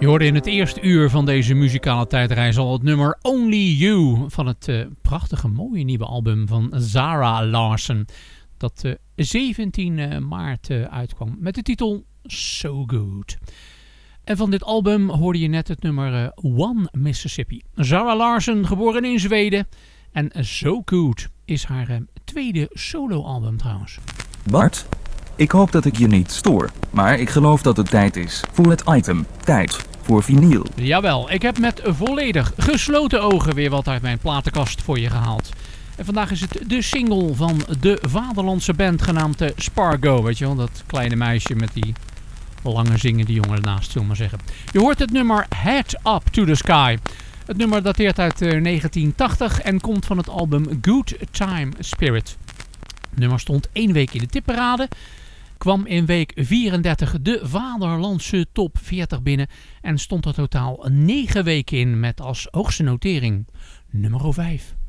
Je hoorde in het eerste uur van deze muzikale tijdreis al het nummer Only You van het prachtige mooie nieuwe album van Zara Larsson. Dat 17 maart uitkwam met de titel So Good. En van dit album hoorde je net het nummer One Mississippi. Zara Larsson, geboren in Zweden. En So Good is haar tweede soloalbum trouwens. Bart, ik hoop dat ik je niet stoor, maar ik geloof dat het tijd is voor het item. Tijd voor vinyl. Jawel, ik heb met volledig gesloten ogen weer wat uit mijn platenkast voor je gehaald. En vandaag is het de single van de vaderlandse band genaamd Spargo. Weet je wel, dat kleine meisje met die lange zingende jongen ernaast, zullen we maar zeggen. Je hoort het nummer Head Up to the Sky. Het nummer dateert uit 1980 en komt van het album Good Time Spirit. Het nummer stond 1 week in de tipparade. Kwam in week 34 de vaderlandse top 40 binnen en stond er totaal 9 weken in met als hoogste notering nummer 5.